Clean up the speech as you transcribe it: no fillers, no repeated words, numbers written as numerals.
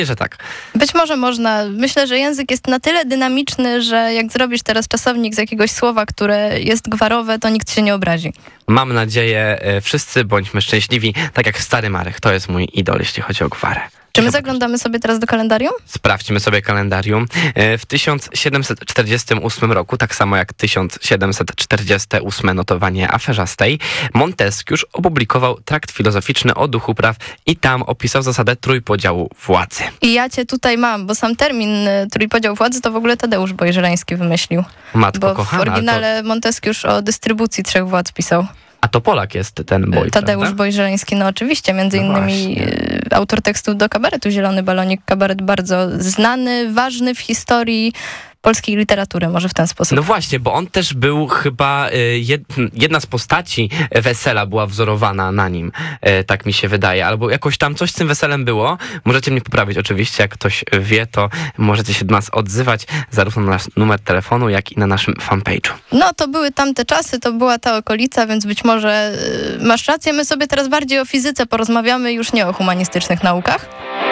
Że tak. Być może można. Myślę, że język jest na tyle dynamiczny, że jak zrobisz teraz czasownik z jakiegoś słowa, które jest gwarowe, to nikt się nie obrazi. Mam nadzieję, wszyscy bądźmy szczęśliwi, tak jak Stary Marek. To jest mój idol, jeśli chodzi o gwarę. Czy my zaglądamy sobie teraz do kalendarium? Sprawdźmy sobie kalendarium. W 1748 roku, tak samo jak 1748 notowanie aferzastej, Montesquieu opublikował trakt filozoficzny o duchu praw i tam opisał zasadę trójpodziału władzy. I ja cię tutaj mam, bo sam termin trójpodział władzy to w ogóle Tadeusz Bojżeleński wymyślił. Matko bo kochana, w oryginale Montesquieu o dystrybucji 3 władz pisał. A to Polak jest ten boj, Tadeusz prawda? Bojżeleński, no oczywiście, między innymi autor tekstu do kabaretu Zielony Balonik. Kabaret bardzo znany, ważny w historii polskiej literatury, może w ten sposób. No właśnie, bo on też był chyba, jedna z postaci Wesela była wzorowana na nim, tak mi się wydaje, albo jakoś tam coś z tym Weselem było. Możecie mnie poprawić oczywiście, jak ktoś wie, to możecie się do nas odzywać, zarówno na nasz numer telefonu, jak i na naszym fanpage'u. No to były tamte czasy, to była ta okolica, więc być może masz rację. My sobie teraz bardziej o fizyce porozmawiamy, już nie o humanistycznych naukach.